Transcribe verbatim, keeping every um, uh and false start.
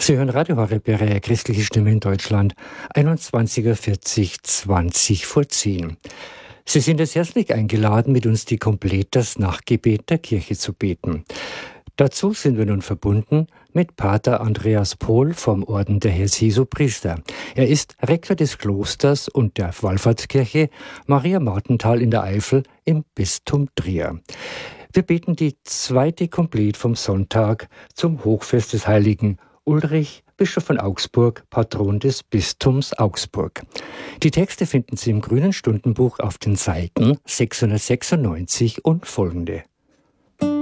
Sie hören Radio Horeb, Ihre christliche Stimme in Deutschland, einundzwanzig Uhr vierzig, zwanzig vor zehn. Sie sind jetzt herzlich eingeladen, mit uns die Komplett das Nachtgebet der Kirche zu beten. Dazu sind wir nun verbunden mit Pater Andreas Pohl vom Orden der Herz-Jesu-Priester. Er ist Rektor des Klosters und der Wallfahrtskirche Maria Martenthal in der Eifel im Bistum Trier. Wir beten die zweite Komplett vom Sonntag zum Hochfest des Heiligen Ulrich, Bischof von Augsburg, Patron des Bistums Augsburg. Die Texte finden Sie im Grünen Stundenbuch auf den Seiten sechshundertsechsundneunzig und folgende.